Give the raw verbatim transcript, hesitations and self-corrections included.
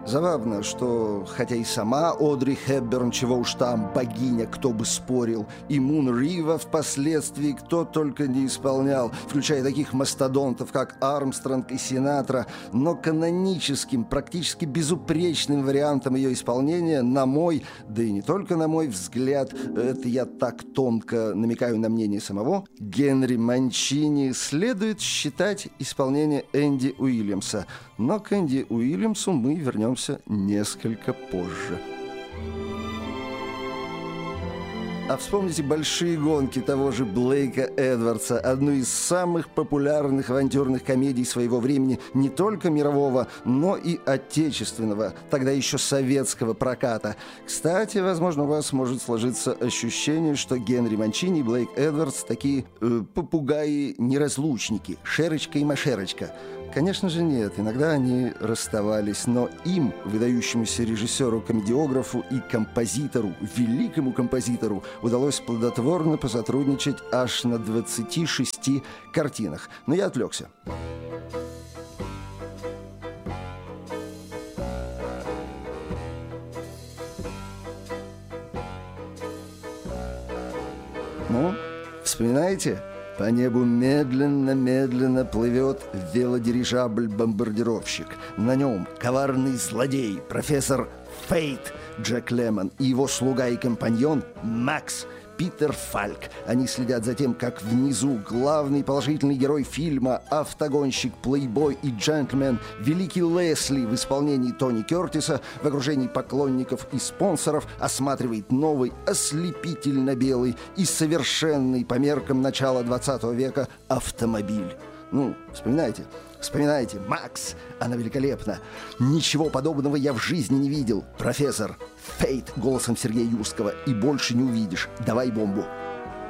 Забавно, что, хотя и сама Одри Хепберн, чего уж там, богиня, кто бы спорил, и Мун Рива впоследствии кто только не исполнял, включая таких мастодонтов, как Армстронг и Синатра, но каноническим, практически безупречным вариантом ее исполнения, на мой, да и не только на мой взгляд, это я так тонко намекаю на мнение самого Генри Манчини, следует считать исполнение Энди Уильямса. Но к Энди Уильямсу мы вернемся несколько позже. А вспомните «Большие гонки» того же Блейка Эдвардса, одну из самых популярных авантюрных комедий своего времени, не только мирового, но и отечественного, тогда еще советского проката. Кстати, возможно, у вас может сложиться ощущение, что Генри Манчини и Блейк Эдвардс такие э, попугаи-неразлучники, Шерочка и Машерочка. Конечно же нет, иногда они расставались, но им, выдающемуся режиссеру-комедиографу и композитору, великому композитору, удалось плодотворно посотрудничать аж на двадцати шести картинах. Но я отвлекся. Ну, вспоминаете? По небу медленно-медленно плывет велодирижабль-бомбардировщик. На нем коварный злодей, профессор Фейт Джек Лемон и его слуга и компаньон Макс Питер Фальк. Они следят за тем, как внизу главный положительный герой фильма, автогонщик, плейбой и джентльмен, великий Лесли в исполнении Тони Кертиса в окружении поклонников и спонсоров осматривает новый, ослепительно белый и совершенный по меркам начала двадцатого века автомобиль. Ну, вспоминайте, вспоминайте, Макс, она великолепна. Ничего подобного я в жизни не видел. Профессор Фейт голосом Сергея Юрского. И больше не увидишь. Давай бомбу.